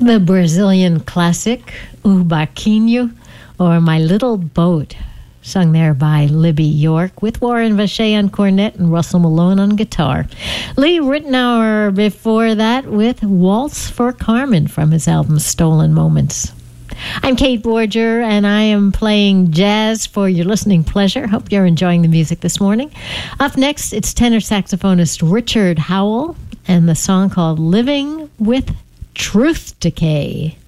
The Brazilian classic, O Barquinho, or My Little Boat, sung there by Libby York, with Warren Vacher on cornet and Russell Malone on guitar. Lee Ritenour before that with Waltz for Carmen from his album Stolen Moments. I'm Kate Borger, and I am playing jazz for your listening pleasure. Hope you're enjoying the music this morning. Up next, it's tenor saxophonist Richard Howell and the song called Living with Truth Decay.